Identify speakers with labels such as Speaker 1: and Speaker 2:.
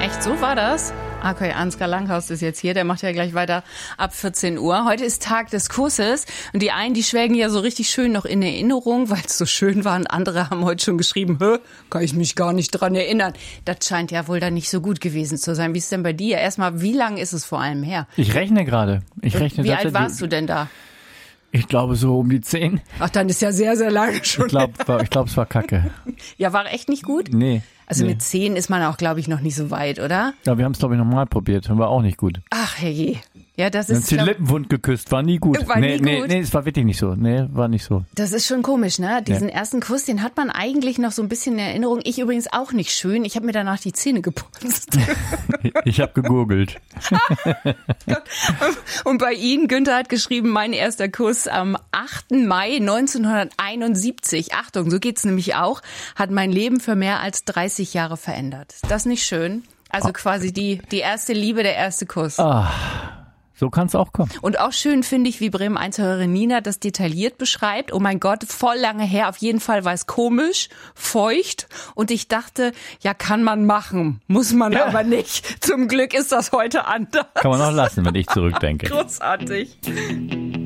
Speaker 1: Echt, so war das? Okay, Ansgar Langhaus ist jetzt hier, der macht ja gleich weiter ab 14 Uhr. Heute ist Tag des Kusses und die einen, die schwelgen ja so richtig schön noch in Erinnerung, weil es so schön war, und andere haben heute schon geschrieben, kann ich mich gar nicht dran erinnern. Das scheint ja wohl dann nicht so gut gewesen zu sein. Wie ist denn bei dir? Erstmal, wie lange ist es vor allem her?
Speaker 2: Ich rechne gerade.
Speaker 1: Wie alt warst du denn da?
Speaker 2: Ich glaube so um die 10.
Speaker 1: Ach, dann ist ja sehr, sehr lange schon.
Speaker 2: Ich glaube, es war kacke.
Speaker 1: Ja, war echt nicht gut?
Speaker 2: Nee.
Speaker 1: Also
Speaker 2: nee.
Speaker 1: mit 10 ist man auch, glaube ich, noch nicht so weit, oder?
Speaker 2: Ja, wir haben es, glaube ich, nochmal probiert. War auch nicht gut.
Speaker 1: Ach, herrje. Ja, das
Speaker 2: Wir haben
Speaker 1: ist...
Speaker 2: die Lippen wund geküsst. War nie gut.
Speaker 1: War nie gut.
Speaker 2: Nee, es war wirklich nicht so. Nee, war nicht so.
Speaker 1: Das ist schon komisch, ne? Diesen ersten Kuss, den hat man eigentlich noch so ein bisschen in Erinnerung. Ich übrigens auch nicht schön. Ich habe mir danach die Zähne geputzt.
Speaker 2: Ich habe gegurgelt.
Speaker 1: Und bei Ihnen, Günther hat geschrieben, mein erster Kuss am 8. Mai 1971. Achtung, so geht's nämlich auch. Hat mein Leben für mehr als 30 Jahre verändert. Ist das nicht schön? Also quasi die erste Liebe, der erste Kuss.
Speaker 2: So kann es auch kommen.
Speaker 1: Und auch schön finde ich, wie Bremen 1-Hörerin Nina das detailliert beschreibt. Oh mein Gott, voll lange her. Auf jeden Fall war es komisch, feucht. Und ich dachte, ja, kann man machen. Muss man aber nicht. Zum Glück ist das heute anders.
Speaker 2: Kann man auch lassen, wenn ich zurückdenke.
Speaker 1: Großartig.